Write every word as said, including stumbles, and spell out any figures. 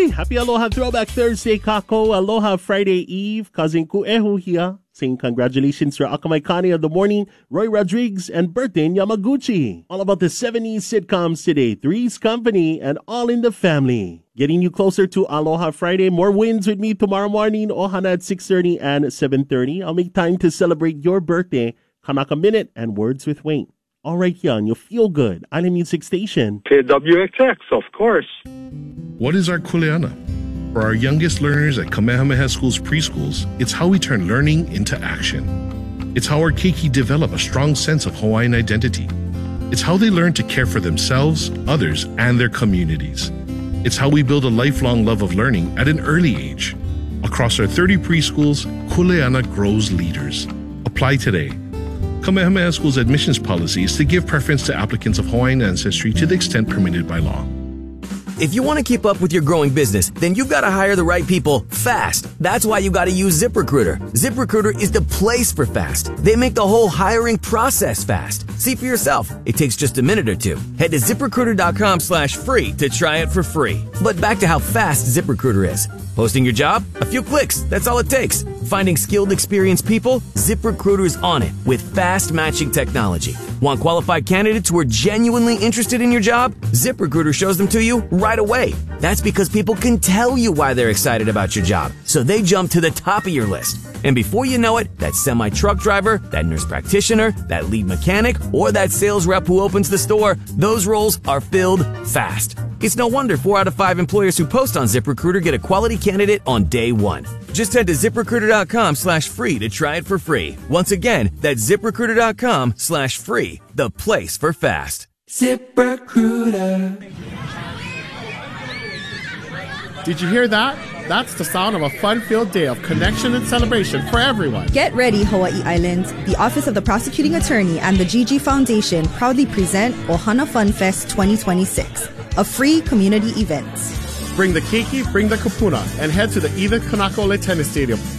Hey, happy Aloha Throwback Thursday, Kako. Aloha Friday Eve. Cousin Kuehu here. Saying congratulations to Akamai Kane of the morning, Roy Rodriguez, and birthday Yamaguchi. All about the seventies sitcoms today. Three's Company and All in the Family. Getting you closer to Aloha Friday. More wins with me tomorrow morning. Ohana at six thirty and seven thirty. I'll make time to celebrate your birthday. Kanaka Minute and Words with Wayne. All right, young, you'll feel good. Island Music Station. K W X X, of course. What is our kuleana? For our youngest learners at Kamehameha School's preschools, it's how we turn learning into action. It's how our keiki develop a strong sense of Hawaiian identity. It's how they learn to care for themselves, others, and their communities. It's how we build a lifelong love of learning at an early age. Across our thirty preschools, Kuleana grows leaders. Apply today. Kamehameha School's admissions policy is to give preference to applicants of Hawaiian ancestry to the extent permitted by law. If you want to keep up with your growing business, then you've got to hire the right people fast. That's why you got to use ZipRecruiter. ZipRecruiter is the place for fast. They make the whole hiring process fast. See for yourself. It takes just a minute or two. Head to ZipRecruiter.com slash free to try it for free. But back to how fast ZipRecruiter is. Posting your job? A few clicks. That's all it takes. Finding skilled, experienced people? ZipRecruiter is on it with fast matching technology. Want qualified candidates who are genuinely interested in your job? ZipRecruiter shows them to you right away. That's because people can tell you why they're excited about your job, so they jump to the top of your list. And before you know it, that semi-truck driver, that nurse practitioner, that lead mechanic, or that sales rep who opens the store, those roles are filled fast. It's no wonder four out of five employers who post on ZipRecruiter get a quality candidate on day one. Just head to ZipRecruiter.com slash free to try it for free. Once again, that's ZipRecruiter.com slash free, the place for fast. ZipRecruiter. Did you hear that? That's the sound of a fun-filled day of connection and celebration for everyone. Get ready, Hawaii Islands. The Office of the Prosecuting Attorney and the G G Foundation proudly present Ohana Fun Fest twenty twenty-six, a free community event. Bring the keiki, bring the kupuna, and head to the Ida Kanakaole Tennis Stadium